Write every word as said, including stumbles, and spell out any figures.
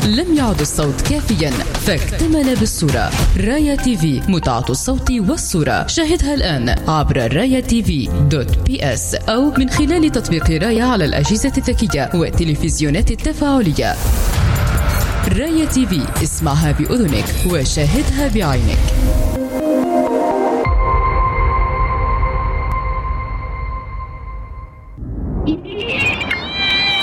لم يعد الصوت كافيا فاكتمل بالصورة. رايا تي في، متعة الصوت والصورة. شاهدها الآن عبر رايا تي في دوت بي اس أو من خلال تطبيق رايا على الأجهزة الذكية والتلفزيونات التفاعلية. رايا تي في، اسمعها بأذنك وشاهدها بعينك.